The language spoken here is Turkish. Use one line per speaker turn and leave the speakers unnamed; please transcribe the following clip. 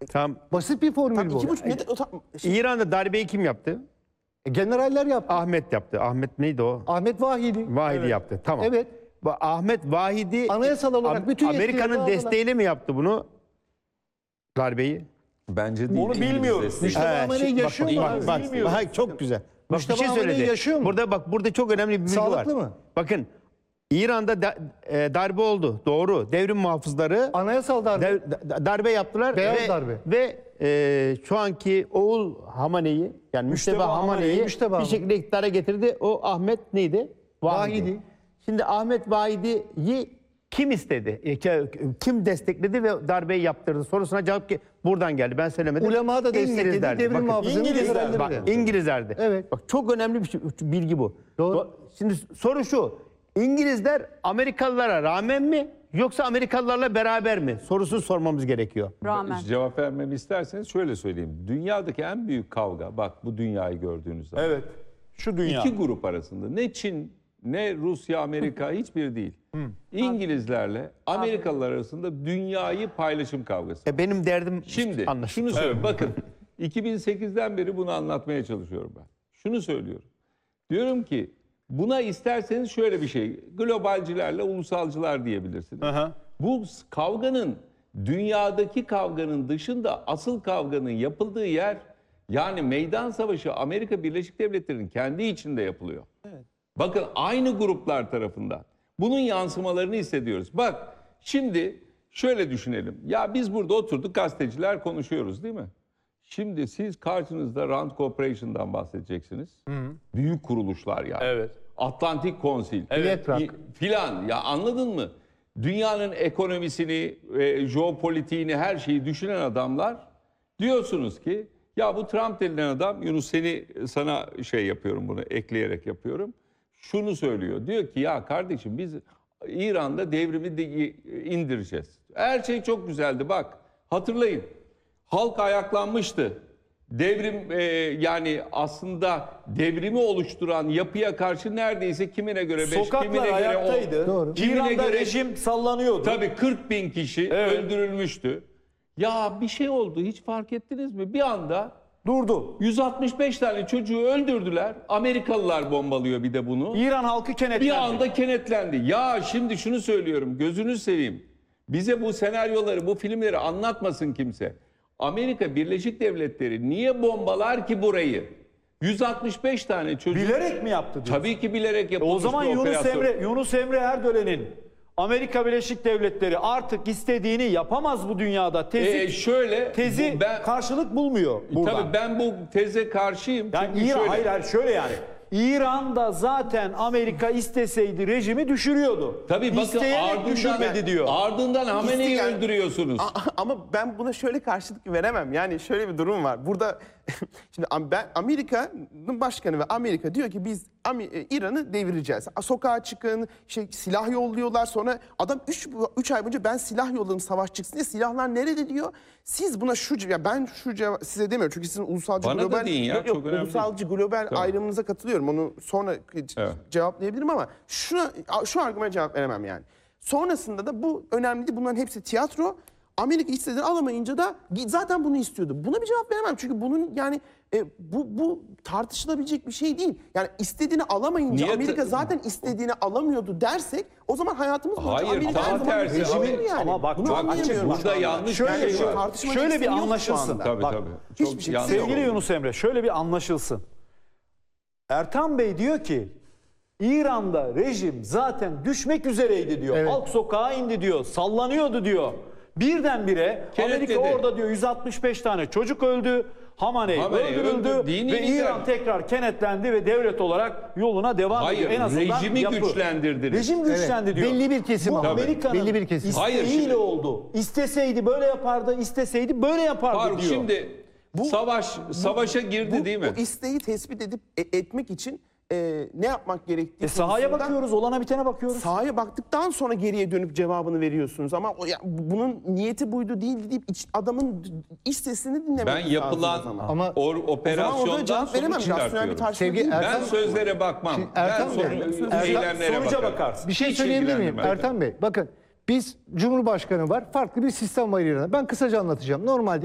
Tam
Basit bir formül
Tam
bu.
2,5 neden?
İran'da darbeyi kim yaptı?
Generaller yaptı.
Ahmet yaptı. Ahmet neydi o?
Ahmet Vahidi.
Vahidi yaptı. Tamam.
Evet.
Ahmet Vahidi
Anayasal olarak bütün yetkileri
Amerika'nın
aldılar.
desteğiyle mi yaptı bunu? Darbeyi.
Bence değil.
Onu bilmiyoruz.
Mustafa Ahmet'i yaşıyor mu?
Bak, bak,
Bilmiyoruz.
bak, çok güzel. Bak, bir
Mustafa
şey
Ahmet'i
söyledi.
yaşıyor mu?
Burada çok önemli bir bilgi
Sağlıklı
var.
mı?
Bakın İran'da darbe oldu. Doğru. Devrim muhafızları
Anayasal darbe.
darbe yaptılar.
Beyaz darbe.
Ve şu anki oğul Hamane'yi yani Müşteba Hamane'yi
Müşteba
bir şekilde iktidara getirdi. O Ahmet neydi?
Vahidi.
Şimdi Ahmet Vahidi'yi kim istedi? Kim destekledi ve darbeyi yaptırdı sorusuna cevap buradan geldi. Ben söylemedim.
Ulema da destekledi.
İngilizlerdi.
Devrim
Bakın,
muhafızları
İngilizler.
Bak,
de.
İngilizlerdi.
Evet.
Bak çok önemli bir bilgi bu.
Doğru.
Şimdi soru şu. İngilizler Amerikalılara rağmen mi yoksa Amerikalılarla beraber mi? Sorusunu sormamız gerekiyor.
Rağmen.
Cevap vermemi isterseniz şöyle söyleyeyim. Dünyadaki en büyük kavga, bak bu dünyayı gördüğünüz zaman.
Evet. Şu dünya.
İki grup arasında. Ne Çin, ne Rusya, Amerika hiçbir değil. İngilizlerle Amerikalılar arasında dünyayı paylaşım kavgası.
Benim derdim
Şimdi
anlaşıldı.
şunu söylüyorum. Bakın 2008'den beri bunu anlatmaya çalışıyorum ben. Şunu söylüyorum. Diyorum ki buna isterseniz şöyle bir şey. Globalcilerle ulusalcılar diyebilirsiniz.
Aha.
Bu kavganın dünyadaki kavganın dışında asıl kavganın yapıldığı yer yani meydan savaşı Amerika Birleşik Devletleri'nin kendi içinde yapılıyor. Bakın aynı gruplar tarafından. Bunun yansımalarını hissediyoruz. Bak şimdi şöyle düşünelim. Ya biz burada oturduk gazeteciler konuşuyoruz değil mi? Şimdi siz karşınızda Rand Corporation'dan bahsedeceksiniz. Büyük kuruluşlar yani.
Evet.
Atlantik Konsil.
BlackRock.
Filan ya anladın mı? Dünyanın ekonomisini, jeopolitiğini her şeyi düşünen adamlar diyorsunuz ki ya bu Trump denilen adam Yunus sana şey yapıyorum bunu ekleyerek yapıyorum. Şunu söylüyor. Diyor ki ya kardeşim biz İran'da devrimi indireceğiz. Her şey çok güzeldi bak. Hatırlayın. Halk ayaklanmıştı. Devrim yani aslında devrimi oluşturan yapıya karşı neredeyse kimine göre 5,
Sokaklar
kimine göre 10.
ayaktaydı.
Doğru.
Kimine
İran'da
göre
rejim sallanıyordu.
tabii 40 bin kişi
Evet.
öldürülmüştü. Ya bir şey oldu hiç fark ettiniz mi? Bir anda
Durdu.
165 tane çocuğu öldürdüler. Amerikalılar bombalıyor bir de bunu.
İran halkı kenetlendi.
Bir anda kenetlendi. Ya şimdi şunu söylüyorum. Gözünü seveyim. Bize bu senaryoları, bu filmleri anlatmasın kimse. Amerika Birleşik Devletleri niye bombalar ki burayı? 165 tane çocuk.
Bilerek mi yaptı diyorsun?
Tabii ki bilerek yapılmış
O zaman
bir operasyon.
Yunus Emre Erdoğan'ın Amerika Birleşik Devletleri artık istediğini yapamaz bu dünyada. Tezi karşılık bulmuyor burada.
Tabii ben bu teze karşıyım.
Yani
Çünkü
İran,
şöyle,
hayır şöyle yani. İran'da zaten Amerika isteseydi rejimi düşürüyordu.
tabii bakın
İsteyerek düşürmedi diyor.
Ardından Hamene'yi
İsteyen-
öldürüyorsunuz.
Ama ben buna şöyle karşılık veremem. Yani şöyle bir durum var. Burada şimdi ben Amerika'nın başkanı ve Amerika diyor ki biz İran'ı devireceğiz. Sokağa çıkın, silah yolluyorlar. Sonra adam 3 ay boyunca ben silah yolladım savaş çıksın diye. Silahlar nerede diyor. Siz buna ben şu cevap size demiyorum. Çünkü sizin ulusalcı
Bana da
global
deyin ya,
yok,
çok önemli
ulusalcı global
Tamam.
ayrımınıza katılıyorum. Onu sonra
Evet.
cevaplayabilirim ama şu argümana cevap veremem yani. Sonrasında da bu önemliydi. Bunların hepsi tiyatro. Amerika istediğini alamayınca da zaten bunu istiyordu. Buna bir cevap veremem. Çünkü bunun yani bu tartışılabilecek bir şey değil. Yani istediğini alamayınca
Niye
Amerika zaten istediğini alamıyordu dersek o zaman hayatımız boyunca
Hayır,
Amerika her
tam
zaman
tersi.
rejimin yani.
Ama bak,
Bunu
çok
anlayamıyorum
açık.
şu
Burada
anda.
yanlış
Şöyle
bir şey var.
Tartışma
Şöyle bir
sistemi yok şu
anlaşılsın.
anda.
Tabii
Bak,
tabii.
hiçbir
Çok
şey-
yanlış
Sevgili
Sevgili
oldu.
Yunus Emre şöyle bir anlaşılsın. Ertan Bey diyor ki İran'da rejim zaten düşmek üzereydi diyor.
Evet.
Halk sokağa indi diyor. Sallanıyordu diyor. Birdenbire
Kenetledi.
Amerika orada diyor 165 tane çocuk öldü. Hamenei
Hamenei
öldürüldü
öldü, dini
ve
lider.
İran tekrar kenetlendi ve devlet olarak yoluna devam
Hayır,
ediyor. En azından
rejimi
yapı.
güçlendirdiniz.
Rejim güçlendi diyor.
Belli bir kesim
Bu
ama.
Amerika'nın
Belli bir kesim.
Hayır,
isteğiyle
şimdi-
oldu. İsteseydi böyle yapardı, isteseydi böyle yapardı
Faruk
diyor.
şimdi savaşa girdi değil mi?
Bu isteği tespit etmek için ne yapmak gerektiği
Sahaya
konusunda-
bakıyoruz, olana bitene bakıyoruz.
Sahaya baktıktan sonra geriye dönüp cevabını veriyorsunuz ama bunun niyeti buydu değildi deyip adamın iç sesini dinlemek
Ben
lazım
yapılan
o zaman.
Ama-
O zaman orada
operasyondan
cevap veremem.
sonuç
Rasyonel bir
çıkartıyorum.
tartışma
Sevgili
değil.
Ertan-
Ben sözlere bakmam.
Şimdi
Ben
Ertan Bey,
eylemlere
sonuca
bakarım.
bakarsın.
Bir şey
Hiç
söyleyebilir miyim
ilgilendirmez.
Ertan Bey? Bakın biz Cumhurbaşkanı var, farklı bir sistem var İran'da. Ben kısaca anlatacağım. Normalde